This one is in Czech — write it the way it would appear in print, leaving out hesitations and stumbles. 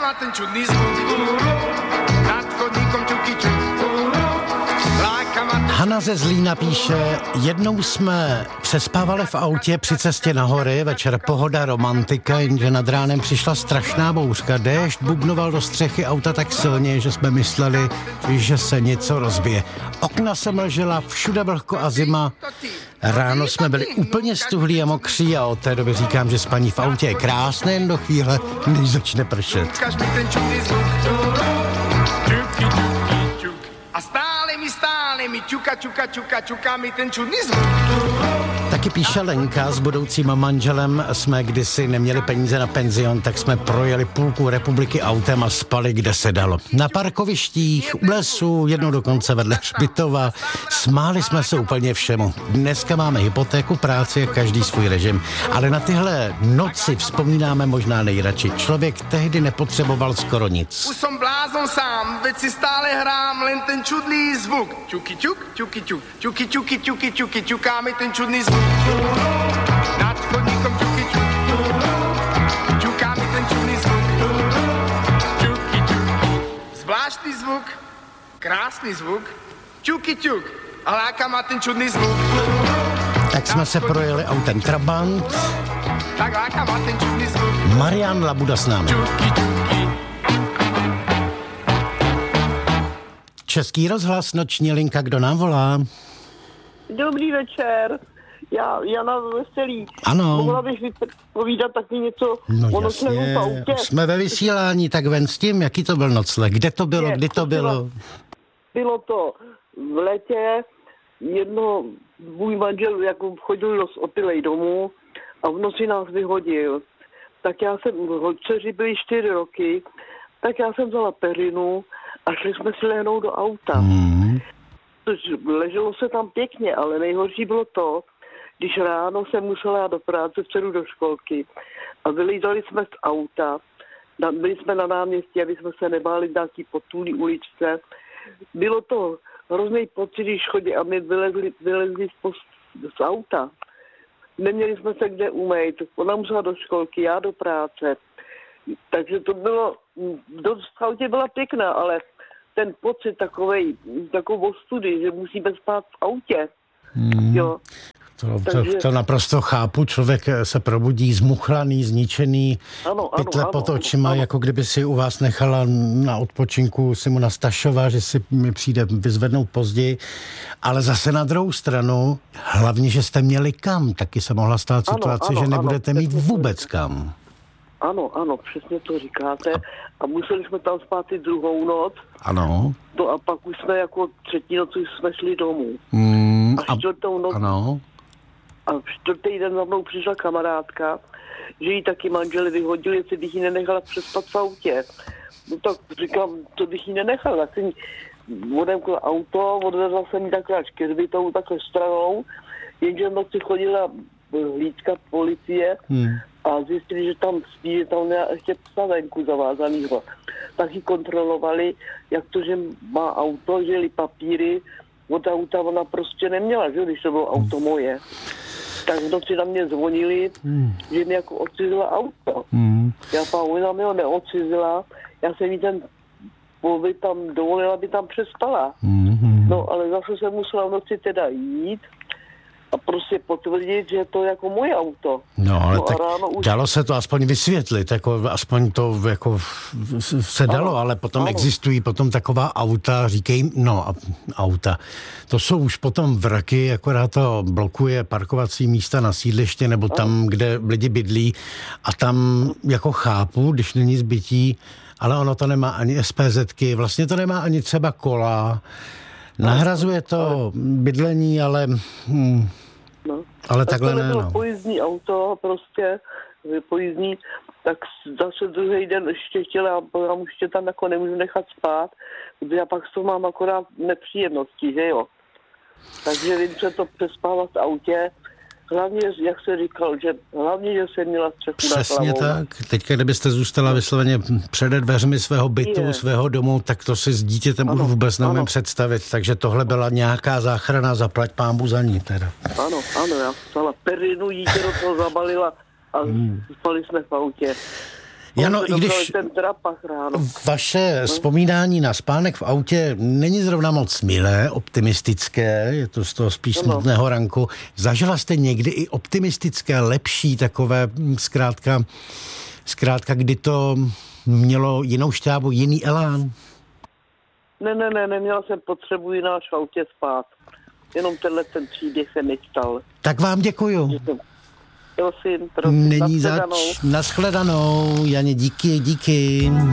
má ten čudný zvuk. Nad chodníkom čuky čuk. Hana ze Zlína píše, jednou jsme přespávali v autě při cestě na hory, večer pohoda, romantika, jenže nad ránem přišla strašná bouřka, déšť bubnoval do střechy auta tak silně, že jsme mysleli, že se něco rozbije. Okna se mlžela, všude vlhko a zima. Ráno jsme byli úplně stuhlí a mokří a od té doby říkám, že spaní v autě je krásné jen do chvíle, než začne pršet. A stále mi čuká mi ten čudný zvuk. Taky píše Lenka, s budoucím manželem jsme kdysi neměli peníze na penzion, tak jsme projeli půlku republiky autem a spali, kde se dalo. Na parkovištích, u lesu, jednou dokonce vedle hřbitova. Smáli jsme se úplně všemu. Dneska máme hypotéku, práci a každý svůj režim. Ale na tyhle noci vzpomínáme možná nejradši. Člověk tehdy nepotřeboval skoro nic. Už som blázon sám, veď si stále hrám len ten čudný zvuk. Čuky čuk, čuky čuk, čuky čuky čuky čuky, čuká mi ten čudný zvuk. Nad chodníkom čuky čuk, čuká mi ten čudný zvuk. Čuky čuky, zvláštny zvuk, krásný zvuk. Čuky čuk, a láka má ten čudný zvuk. Tak jsme se projeli autem Trabant. Tak láka má ten čudný zvuk. Marian Labuda s námi. Čuky čuky. Český rozhlas, noční linka, kdo nám volá? Dobrý večer. Já Jana Veselý. Ano. Mohla bych vypovídat taky něco o noclegu v autě. Jsme ve vysílání, tak ven s tím, jaký to byl nocleh, kde to bylo, kdy to bylo? Bylo to v létě, můj manžel jako chodil dost opilej domů a v noci nás vyhodil. Tak já jsem, dceři byly 4 roky, tak já jsem vzala perinu a šli jsme si lehnout do auta. Leželo se tam pěkně, ale nejhorší bylo to, když ráno jsem musela jít do práce, v středu do školky a vylízali jsme z auta, byli jsme na náměstí, aby jsme se nebáli nějaký potulí uličce. Bylo to hrozný pocit, když chodí a my vylezli z auta. Neměli jsme se kde umýt, ona musela do školky, já do práce. Takže to bylo, v autě byla pěkná, ale ten pocit takovou ostudy, že musíme spát v autě. Jo. To naprosto chápu, člověk se probudí zmuchlaný, zničený, pytle pod očima, jako kdyby si u vás nechala na odpočinku si mu nastašovat, že si mi přijde vyzvednout později, ale zase na druhou stranu, hlavně, že jste měli kam, taky se mohla stát situace, že nebudete mít vůbec kam. Ano, přesně to říkáte. A museli jsme tam spát i druhou noc. Ano. No a pak už jsme jako třetí noc jsme šli domů. A čtvrtou noc. Ano. A čtvrtý den za mnou přišla kamarádka, že jí taky manžel vyhodil, jestli bych jí nenechala přespat v autě. No tak říkám, to bych jí nenechala. Tak jsem odemkla auto, odvezla jsem jí takhle až ke hřbitovu, takhle stranou, jenže v noci chodila hlídka policie a zjistili, že tam spí, že tam ještě psa venku zavázanýho. Tak ji kontrolovali, jak to, že má auto, že jeli papíry, od auta ona prostě neměla, že, když to bylo auto moje. Tak v noci na mě zvonili, že mi jako odcizila auto. Ona mi ho neodcizila, já jsem jí ten pobyt tam dovolila, aby tam přespala. No, ale zase jsem musela v noci teda jít a prostě potvrdit, že to je jako moje auto. No, ale tak dalo se to aspoň vysvětlit, jako aspoň to jako se dalo, ale potom existují potom taková auta, říkej, auta. To jsou už potom vraky, akorát to blokuje parkovací místa na sídliště nebo tam, kde lidi bydlí a tam jako chápu, když není zbytí, ale ono to nemá ani SPZky, vlastně to nemá ani třeba kola. Nahrazuje to bydlení, ale takhle ne. To pojízdní auto, prostě pojízdní, tak zase druhý den ještě chtěla, já už tě tam jako nemůžu nechat spát, protože já pak s toho mám akorát nepříjemnosti, že jo. Takže vím, že to přespávat v autě, hlavně, jak se říkal, že hlavně, že jsem měla střechu nad hlavou. Přesně tak. Teďka, kdybyste zůstala vysloveně před dveřmi svého bytu, svého domu, tak to si s dítětem už vůbec neumím představit. Takže tohle byla nějaká záchrana, zaplať pánbu za ní teda. Ano, já vzala perinu, dítě do toho zabalila a spali jsme v autě. Jano, i když ten drapach ráno. Vaše vzpomínání na spánek v autě není zrovna moc milé, optimistické, je to z toho spíš smutného ranku. Zažila jste někdy i optimistické, lepší takové, zkrátka, kdy to mělo jinou šťávu, jiný elán? Ne, neměla jsem potřebu jináč v autě spát. Jenom ten příběh se mi stal. Tak vám děkuju. Prosím. Není zač. Nashledanou, Janě, díky.